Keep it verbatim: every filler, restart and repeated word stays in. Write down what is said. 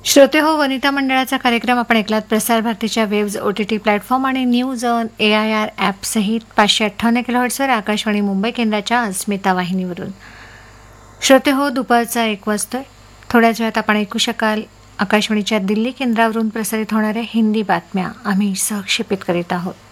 श्रोते हो, वनिता मंडळाचा कार्यक्रम आपण ऐकलात. प्रसार भारतीच्या waves O T T platform आणि news on A I R app सहित पाचशे अठ्ठावन्न किलोहर्ट्सवर आकाशवाणी मुंबई केंद्राच्या अस्मिता वाहिनीवरून. श्रोते हो, दुपारचा एक वाजतोय. थोड्याच वेळात आपण ऐकू शकाल आकाशवाणीच्या दिल्ली केंद्रावरून प्रसारित होणाऱ्या हिंदी बातम्या. आम्ही सहक्षेपित करीत आहोत.